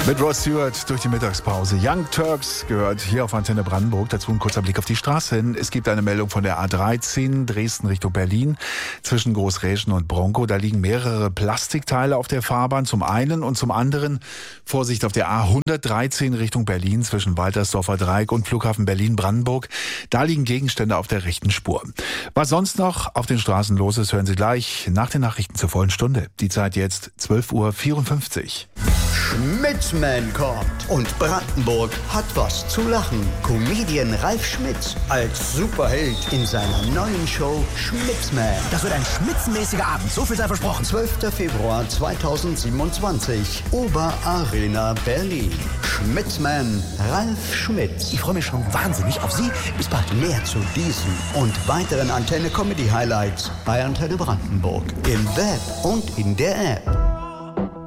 Mit Rod Stewart durch die Mittagspause. Young Turks gehört hier auf Antenne Brandenburg. Dazu ein kurzer Blick auf die Straße. Es gibt eine Meldung von der A13 Dresden Richtung Berlin zwischen Großräschen und Bronkow. Da liegen mehrere Plastikteile auf der Fahrbahn zum einen und zum anderen Vorsicht auf der A113 Richtung Berlin zwischen Waltersdorfer Dreieck und Flughafen Berlin-Brandenburg. Da liegen Gegenstände auf der rechten Spur. Was sonst noch auf den Straßen los ist, hören Sie gleich nach den Nachrichten zur vollen Stunde. Die Zeit jetzt 12:54 Uhr. Schmitzman kommt und Brandenburg hat was zu lachen. Comedian Ralf Schmitz als Superheld in seiner neuen Show Schmitzman. Das wird ein schmitzenmäßiger Abend, so viel sei versprochen. 12. Februar 2027, Oberarena Berlin. Schmitzman Ralf Schmitz. Ich freue mich schon wahnsinnig auf Sie. Bis bald. Mehr zu diesen und weiteren Antenne Comedy Highlights bei Antenne Brandenburg. Im Web und in der App.